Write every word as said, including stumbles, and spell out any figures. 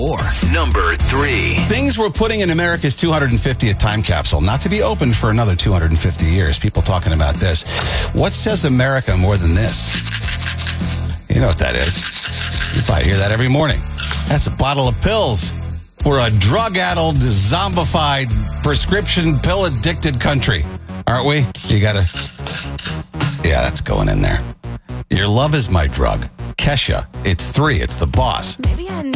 Or number three. Things we're putting in America's two hundred fiftieth time capsule, not to be opened for another two hundred fifty years. People talking about this. What says America more than this? You know what that is. You probably hear that every morning. That's a bottle of pills. We're a drug-addled, zombified, prescription pill-addicted country. Aren't we? You gotta... Yeah, that's going in there. Your love is my drug. Kesha. It's three. It's the boss. Maybe I